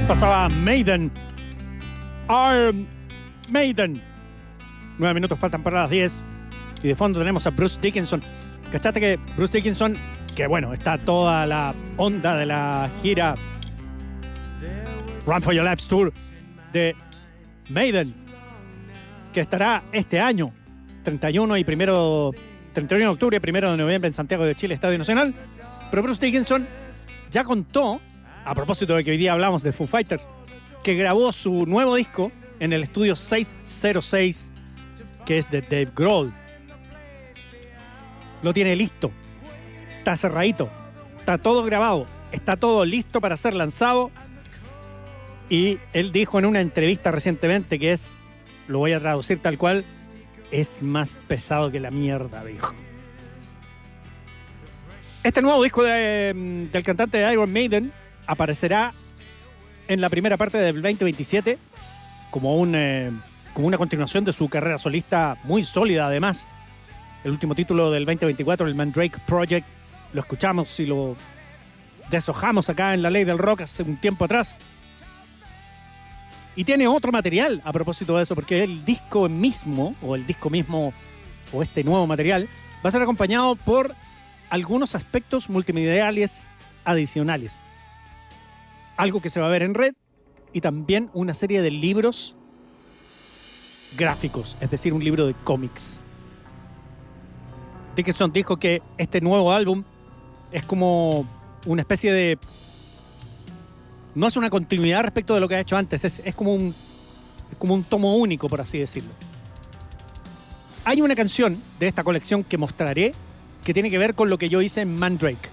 Pasaba Maiden. Iron Maiden. 9 minutos faltan para las 10. Y de fondo tenemos a Bruce Dickinson. ¿Cachaste que Bruce Dickinson, que bueno, está toda la onda de la gira Run for Your Life Tour de Maiden, que estará este año, 31 de octubre y 1 de noviembre en Santiago de Chile, Estadio Nacional? Pero Bruce Dickinson ya contó, a propósito de que hoy día hablamos de Foo Fighters, que grabó su nuevo disco en el estudio 606, que es de Dave Grohl. Lo tiene listo, está cerradito, está todo grabado, está todo listo para ser lanzado. Y él dijo en una entrevista recientemente que es, lo voy a traducir tal cual, es más pesado que la mierda, dijo. Este nuevo disco del cantante de Iron Maiden aparecerá en la primera parte del 2027 como una continuación de su carrera solista muy sólida. Además, el último título del 2024, el Mandrake Project, lo escuchamos y lo deshojamos acá en La Ley del Rock hace un tiempo atrás. Y tiene otro material a propósito de eso, porque el disco mismo, o este nuevo material, va a ser acompañado por algunos aspectos multimediales adicionales. Algo que se va a ver en red y también una serie de libros gráficos, es decir, un libro de cómics. Dickinson dijo que este nuevo álbum es como una especie de... no es una continuidad respecto de lo que ha hecho antes, es como un tomo único, por así decirlo. Hay una canción de esta colección que mostraré que tiene que ver con lo que yo hice en Mandrake.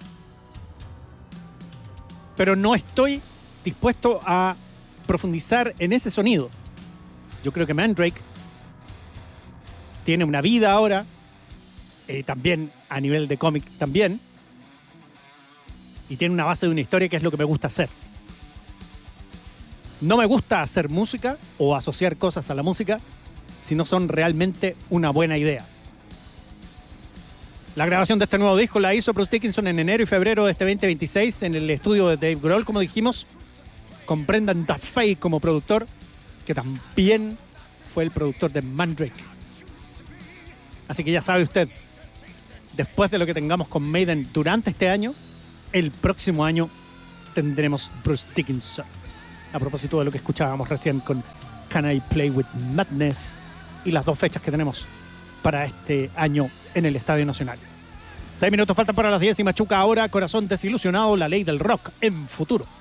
Pero no estoy dispuesto a profundizar en ese sonido. Yo creo que Mandrake tiene una vida ahora, también a nivel de cómic también, y tiene una base de una historia que es lo que me gusta hacer. No me gusta hacer música o asociar cosas a la música si no son realmente una buena idea. La grabación de este nuevo disco la hizo Bruce Dickinson en enero y febrero de este 2026 en el estudio de Dave Grohl, como dijimos, con Brendan Duffy como productor, que también fue el productor de Mandrake. Así que ya sabe usted, después de lo que tengamos con Maiden durante este año, el próximo año tendremos Bruce Dickinson. A propósito de lo que escuchábamos recién con Can I Play With Madness y las dos fechas que tenemos para este año en el Estadio Nacional. 6 minutos faltan para las 10 y Machuca ahora, Corazón Desilusionado, La Ley del Rock en Futuro.